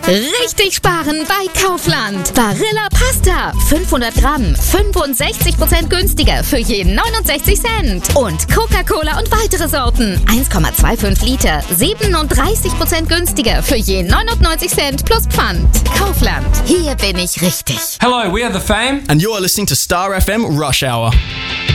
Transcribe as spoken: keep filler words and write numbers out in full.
Richtig sparen bei Kaufland. Barilla Pasta, fünfhundert Gramm, fünfundsechzig Prozent günstiger für je neunundsechzig Cent. Und Coca-Cola und weitere Sorten, eins Komma fünfundzwanzig Liter, siebenunddreißig Prozent günstiger für je neunundneunzig Cent plus Pfand. Kaufland, hier bin ich richtig. Hello, we are The Fame. And you're listening to Star F M Rush Hour.